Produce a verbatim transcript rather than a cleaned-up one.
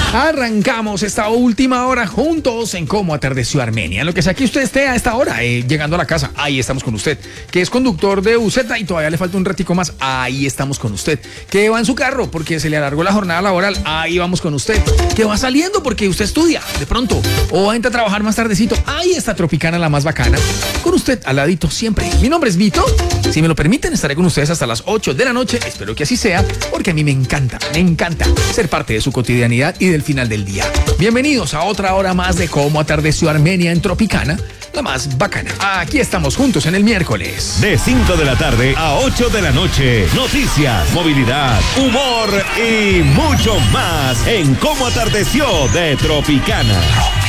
Arrancamos esta última hora juntos en Cómo Atardeció Armenia. En lo que sea que usted esté a esta hora, eh, llegando a la casa, ahí estamos con usted. Que es conductor de U Z y todavía le falta un ratico más, ahí estamos con usted. Que va en su carro porque se le alargó la jornada laboral, ahí vamos con usted. Que va saliendo porque usted estudia de pronto o va a entrar a trabajar más tardecito, ahí está Tropicana, la más bacana. Con usted al ladito siempre. Mi nombre es Vito. Si me lo permiten, estaré con ustedes hasta las ocho de la noche. Espero que así sea, porque a mí me encanta, me encanta ser parte de su cotidianidad y del final del día. Bienvenidos a otra hora más de Cómo Atardeció Armenia en Tropicana, la más bacana. Aquí estamos juntos en el miércoles. De cinco de la tarde a ocho de la noche. Noticias, movilidad, humor y mucho más en Cómo Atardeció de Tropicana.